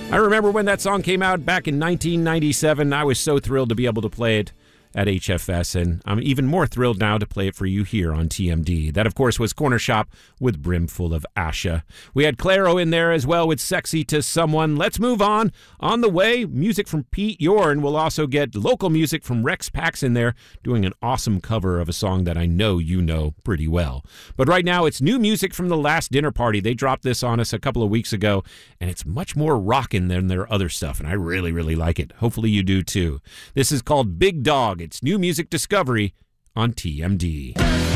I remember when that song came out back in 1997. I was so thrilled to be able to play it at HFS, and I'm even more thrilled now to play it for you here on TMD. That, of course, was Corner Shop with Brimful of Asha. We had Clairo in there as well with Sexy to Someone. Let's move on. On the way, music from Pete Yorn. We'll also get local music from Rex Pax in there, doing an awesome cover of a song that I know you know pretty well. But right now, it's new music from The Last Dinner Party. They dropped this on us a couple of weeks ago, and it's much more rockin' than their other stuff, and I really, really like it. Hopefully you do too. This is called Big Dog. It's new music discovery on TMD.